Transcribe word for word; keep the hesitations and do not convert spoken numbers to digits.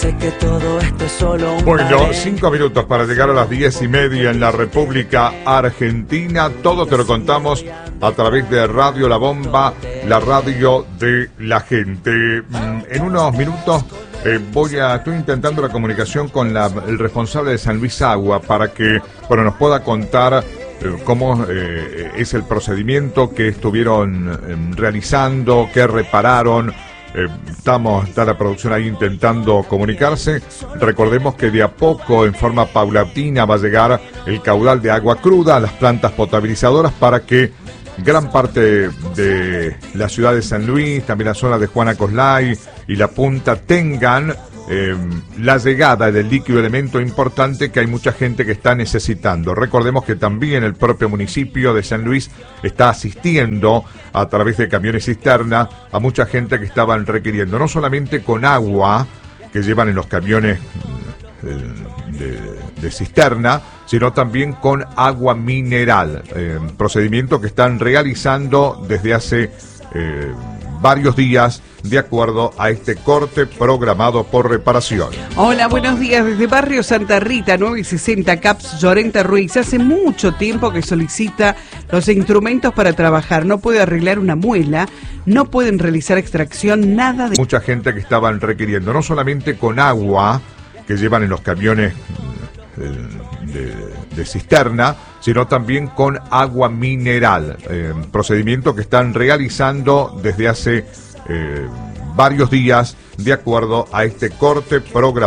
Sé que todo esto es solo un Bueno, ballet. cinco minutos para llegar a las diez y media en la República Argentina. Todo te lo contamos a través de Radio La Bomba, la radio de la gente. En unos minutos eh, voy a estoy intentando la comunicación con la, el responsable de San Luis Agua para que bueno, nos pueda contar eh, cómo eh, es el procedimiento que estuvieron eh, realizando, qué repararon. Eh, estamos, está la producción ahí intentando comunicarse. Recordemos que de a poco, en forma paulatina, va a llegar el caudal de agua cruda a las plantas potabilizadoras para que gran parte de la ciudad de San Luis, también la zona de Juana Coslay y La Punta, tengan eh, la llegada del líquido elemento importante que hay mucha gente que está necesitando. Recordemos que también el propio municipio de San Luis está asistiendo a través de camiones cisterna a mucha gente que estaban requiriendo, no solamente con agua que llevan en los camiones eh, de, de cisterna, sino también con agua mineral, eh, procedimiento que están realizando desde hace eh, varios días de acuerdo a este corte programado por reparación. Hola, buenos días. Desde Barrio Santa Rita, nueve sesenta C A P S, Llorenta Ruiz. Hace mucho tiempo que solicita los instrumentos para trabajar. No puede arreglar una muela, no pueden realizar extracción, nada de... Mucha gente que estaban requiriendo, no solamente con agua que llevan en los camiones de, de, de cisterna, sino también con agua mineral, eh, procedimiento que están realizando desde hace eh, varios días de acuerdo a este corte programado.